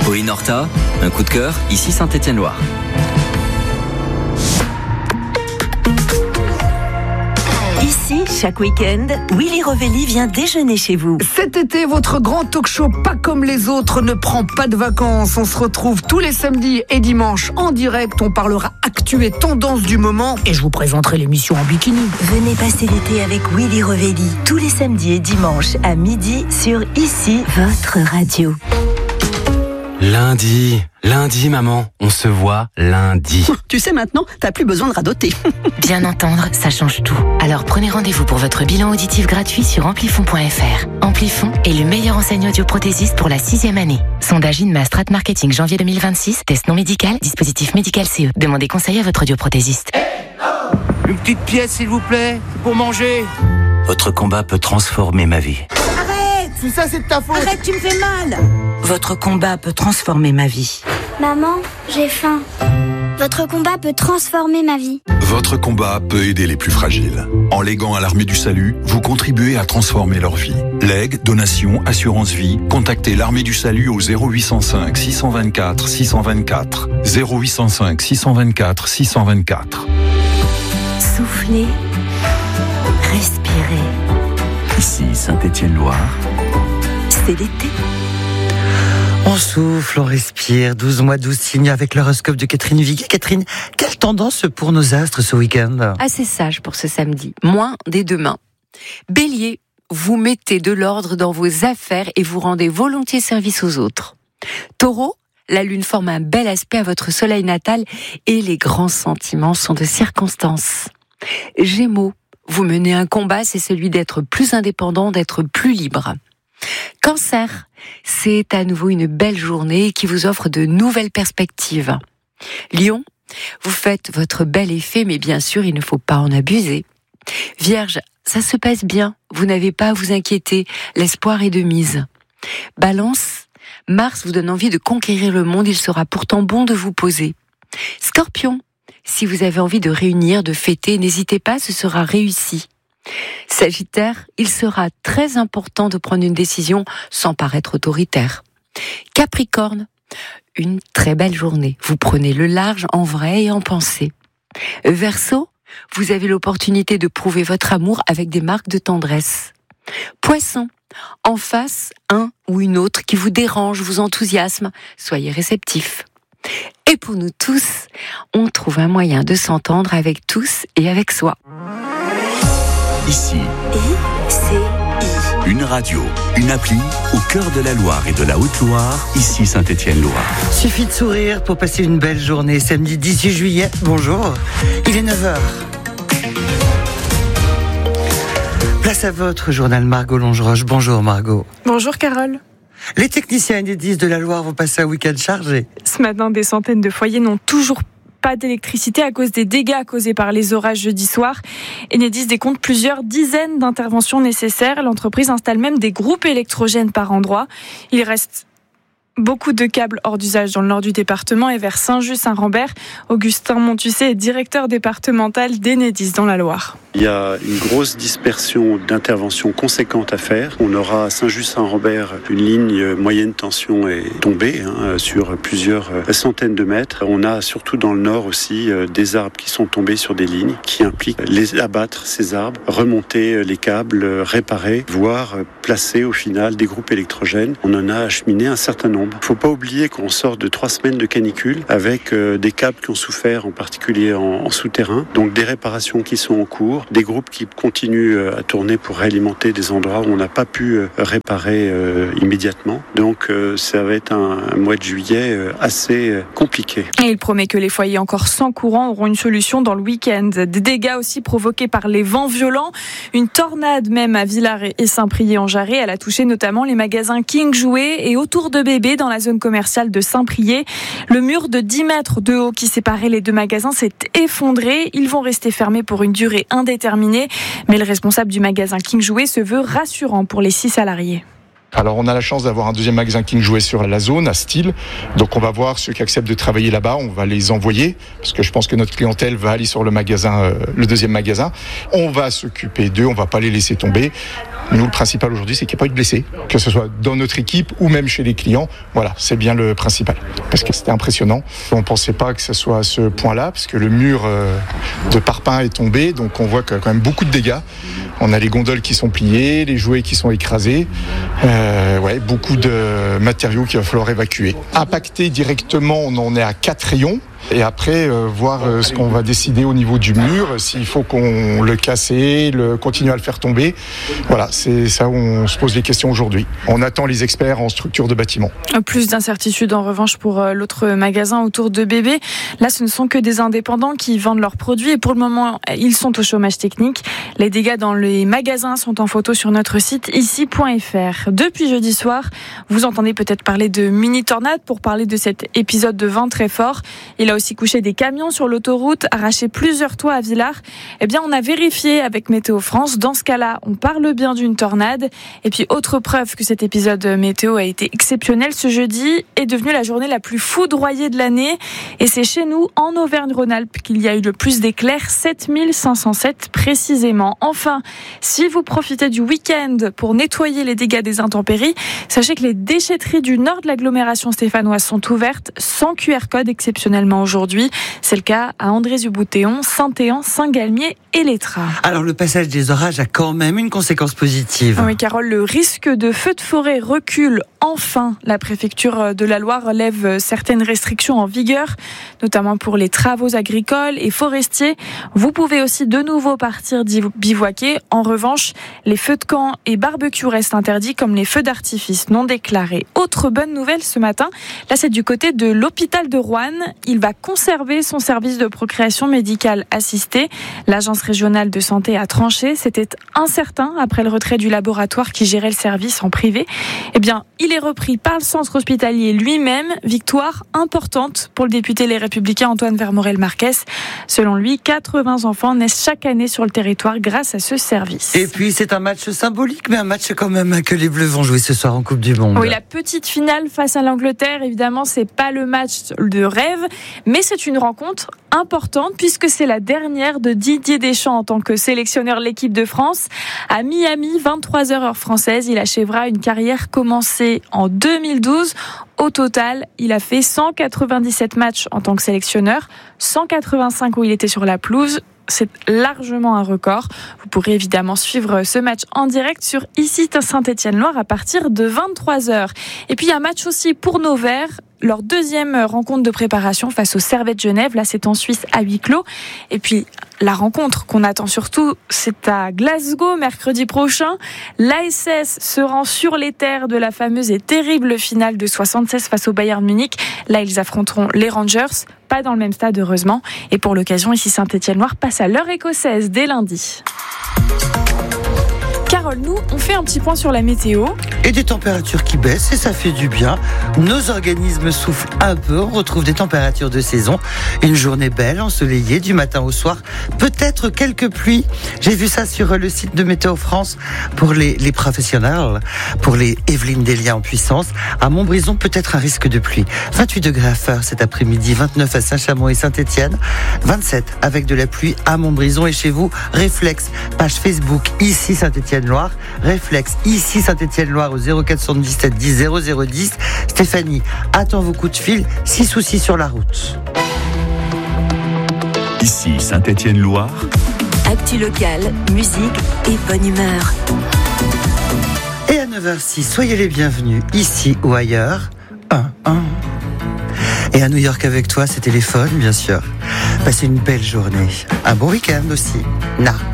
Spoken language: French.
Oinorta, un coup de cœur, ici Saint-Étienne-Loire. Ici, chaque week-end, Willy Revelli vient déjeuner chez vous. Cet été, votre grand talk-show pas comme les autres ne prend pas de vacances. On se retrouve tous les samedis et dimanches en direct. On parlera actu et tendance du moment et je vous présenterai l'émission en bikini. Venez passer l'été avec Willy Revelli tous les samedis et dimanches à midi sur Ici, votre radio. Lundi, maman, on se voit lundi. Tu sais maintenant, t'as plus besoin de radoter. Bien entendre, ça change tout. Alors prenez rendez-vous pour votre bilan auditif gratuit sur amplifon.fr. Amplifon est le meilleur enseigne audioprothésiste pour la 6e année. Sondage INMA Strat Marketing janvier 2026. Test non médical, dispositif médical CE. Demandez conseil à votre audioprothésiste. Une petite pièce s'il vous plaît, pour manger. Votre combat peut transformer ma vie. Tout ça c'est de ta faute. Arrête, tu me fais mal. Votre combat peut transformer ma vie. Maman, j'ai faim. Votre combat peut transformer ma vie. Votre combat peut aider les plus fragiles. En léguant à l'Armée du Salut, vous contribuez à transformer leur vie. Legs, donations, assurance vie, contactez l'Armée du Salut au 0805 624 624. 0805 624 624. Soufflez, respirez. Ici Saint-Étienne-Loire. C'est l'été. On souffle, on respire, 12 mois, 12 signes avec l'horoscope de Catherine Viguet. Catherine, quelle tendance pour nos astres ce week-end ? Assez sage pour ce samedi, moins dès demain. Bélier, vous mettez de l'ordre dans vos affaires et vous rendez volontiers service aux autres. Taureau, la lune forme un bel aspect à votre soleil natal et les grands sentiments sont de circonstance. Gémeaux, vous menez un combat, c'est celui d'être plus indépendant, d'être plus libre. Cancer, c'est à nouveau une belle journée qui vous offre de nouvelles perspectives. Lion, vous faites votre bel effet, mais bien sûr, il ne faut pas en abuser. Vierge, ça se passe bien, vous n'avez pas à vous inquiéter, l'espoir est de mise. Balance, Mars vous donne envie de conquérir le monde, il sera pourtant bon de vous poser. Scorpion, si vous avez envie de réunir, de fêter, n'hésitez pas, ce sera réussi. Sagittaire, il sera très important de prendre une décision sans paraître autoritaire. Capricorne, une très belle journée. Vous prenez le large en vrai et en pensée. Verseau, vous avez l'opportunité de prouver votre amour avec des marques de tendresse. Poisson, en face, un ou une autre qui vous dérange, vous enthousiasme, soyez réceptif. Et pour nous tous, on trouve un moyen de s'entendre avec tous et avec soi. Ici, ICI. une radio, une appli au cœur de la Loire et de la Haute-Loire, ici Saint-Étienne-Loire. Suffit de sourire pour passer une belle journée. Samedi 18 juillet, bonjour, il est 9h. Place à votre journal Margot Longeroche. Bonjour Margot. Bonjour Carole. Les techniciens Enedis de la Loire vont passer un week-end chargé. Ce matin, des centaines de foyers n'ont toujours pas d'électricité à cause des dégâts causés par les orages jeudi soir. Enedis décompte plusieurs dizaines d'interventions nécessaires. L'entreprise installe même des groupes électrogènes par endroit. Il reste beaucoup de câbles hors d'usage dans le nord du département et vers Saint-Just-Saint-Rambert. Augustin Montusset est directeur départemental d'Enedis dans la Loire. Il y a une grosse dispersion d'interventions conséquentes à faire. On aura à Saint-Just-Saint-Rambert une ligne moyenne tension est tombée sur plusieurs centaines de mètres. On a surtout dans le nord aussi des arbres qui sont tombés sur des lignes qui impliquent les abattre ces arbres, remonter les câbles, réparer, voire placer au final des groupes électrogènes. On en a acheminé un certain nombre. Il ne faut pas oublier qu'on sort de 3 semaines de canicule avec des câbles qui ont souffert, en particulier en souterrain. Donc des réparations qui sont en cours, des groupes qui continuent à tourner pour réalimenter des endroits où on n'a pas pu réparer immédiatement. Donc ça va être un mois de juillet assez compliqué. Et il promet que les foyers encore sans courant auront une solution dans le week-end. Des dégâts aussi provoqués par les vents violents. Une tornade même à Villars et Saint-Priest-en-Jarret. Elle a touché notamment les magasins King Jouet et Autour de Bébé dans la zone commerciale de Saint-Priest. Le mur de 10 mètres de haut qui séparait les deux magasins s'est effondré. Ils vont rester fermés pour une durée indéterminée. Mais le responsable du magasin King Jouet se veut rassurant pour les 6 salariés. Alors on a la chance d'avoir un deuxième magasin King Jouet sur la zone, à Style. Donc on va voir ceux qui acceptent de travailler là-bas, on va les envoyer, parce que je pense que notre clientèle va aller sur le magasin, le deuxième magasin. On va s'occuper d'eux, on va pas les laisser tomber. Nous, le principal aujourd'hui, c'est qu'il n'y a pas eu de blessés, que ce soit dans notre équipe ou même chez les clients. Voilà, c'est bien le principal. Parce que c'était impressionnant. On ne pensait pas que ce soit à ce point-là, parce que le mur de parpaing est tombé, donc on voit quand même beaucoup de dégâts. On a les gondoles qui sont pliées, les jouets qui sont écrasés. Beaucoup de matériaux qu'il va falloir évacuer. Impacté directement, on en est à 4 rayons. Et après, voir ce qu'on va décider au niveau du mur, s'il faut qu'on le casse, continuer à le faire tomber. Voilà, c'est ça où on se pose les questions aujourd'hui. On attend les experts en structure de bâtiment. Plus d'incertitude en revanche pour l'autre magasin autour de Bébé. Là, ce ne sont que des indépendants qui vendent leurs produits et pour le moment, ils sont au chômage technique. Les dégâts dans les magasins sont en photo sur notre site ici.fr. Depuis jeudi soir, vous entendez peut-être parler de mini-tornade pour parler de cet épisode de vent très fort. Il a aussi couché des camions sur l'autoroute, arraché plusieurs toits à Villars. Eh bien, on a vérifié avec Météo France. Dans ce cas-là, on parle bien d'une tornade. Et puis, autre preuve que cet épisode météo a été exceptionnel, ce jeudi est devenu la journée la plus foudroyée de l'année. Et c'est chez nous, en Auvergne-Rhône-Alpes, qu'il y a eu le plus d'éclairs, 7507 précisément. Enfin, si vous profitez du week-end pour nettoyer les dégâts des intempéries, sachez que les déchetteries du nord de l'agglomération stéphanoise sont ouvertes sans QR code exceptionnellement aujourd'hui. C'est le cas à André-Zuboutéon, Saint-Éan, Saint-Galmier et l'Étras. Alors le passage des orages a quand même une conséquence positive. Oui, Carole, le risque de feux de forêt recule enfin. La préfecture de la Loire lève certaines restrictions en vigueur, notamment pour les travaux agricoles et forestiers. Vous pouvez aussi de nouveau partir bivouaquer. En revanche, les feux de camp et barbecue restent interdits, comme les feux d'artifice non déclarés. Autre bonne nouvelle ce matin, là c'est du côté de l'hôpital de Roanne. Il va conserver son service de procréation médicale assistée. L'agence régionale de santé a tranché. C'était incertain après le retrait du laboratoire qui gérait le service en privé. Eh bien, il est repris par le centre hospitalier lui-même. Victoire importante pour le député Les Républicains Antoine Vermorel-Marquez. Selon lui, 80 enfants naissent chaque année sur le territoire grâce à ce service. Et puis, c'est un match symbolique, mais un match quand même que les Bleus vont jouer ce soir en Coupe du Monde. Oui, la petite finale face à l'Angleterre, évidemment, c'est pas le match de rêve, mais c'est une rencontre importante puisque c'est la dernière de Didier Deschamps en tant que sélectionneur de l'équipe de France. À Miami, 23h heure française, il achèvera une carrière commencée en 2012. Au total, il a fait 197 matchs en tant que sélectionneur, 185 où il était sur la pelouse. C'est largement un record. Vous pourrez évidemment suivre ce match en direct sur ici Saint-Étienne-Loire à partir de 23h. Et puis il y a un match aussi pour nos Verts. Leur deuxième rencontre de préparation face au Servette Genève. Là, c'est en Suisse à huis clos. Et puis, la rencontre qu'on attend surtout, c'est à Glasgow, mercredi prochain. L'ASS se rend sur les terres de la fameuse et terrible finale de 76 face au Bayern Munich. Là, ils affronteront les Rangers. Pas dans le même stade, heureusement. Et pour l'occasion, ici Saint-Étienne-Loire passe à l'heure écossaise dès lundi. Carole, nous, on fait un petit point sur la météo. Et des températures qui baissent, et ça fait du bien. Nos organismes soufflent un peu, on retrouve des températures de saison. Une journée belle, ensoleillée, du matin au soir. Peut-être quelques pluies. J'ai vu ça sur le site de Météo France pour les professionnels, pour les Evelyne Delia en puissance. À Montbrison, peut-être un risque de pluie. 28 degrés à Feurs cet après-midi, 29 à Saint-Chamond et Saint-Étienne, 27 avec de la pluie à Montbrison. Et chez vous, Réflexe, page Facebook, ici Saint-Étienne-Loire. Réflexe, ici Saint-Étienne-Loire au 0477 10 0010. Stéphanie attend vos coups de fil, 6 soucis sur la route. Ici Saint-Étienne-Loire. Actu locale, musique et bonne humeur. Et à 9h06, soyez les bienvenus, ici ou ailleurs. Et à New York avec toi, c'est téléphone, bien sûr. Passez une belle journée. Un bon week-end aussi.